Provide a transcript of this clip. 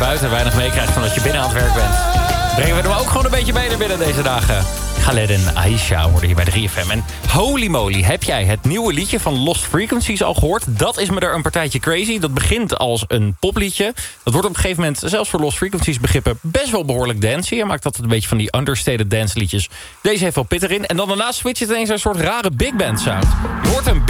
buiten weinig meekrijgt van dat je binnen aan het werk bent. Brengen we hem ook gewoon een beetje mee naar binnen deze dagen. Khaled en Aisha worden hier bij 3FM. En holy moly, heb jij het nieuwe liedje van Lost Frequencies al gehoord? Dat is me er een partijtje crazy. Dat begint als een popliedje. Dat wordt op een gegeven moment, zelfs voor Lost Frequencies begrippen, best wel behoorlijk dancey. Hij maakt altijd een beetje van die understated dance liedjes. Deze heeft wel pit erin. En dan daarna switcht het ineens een soort rare big band sound. Je hoort een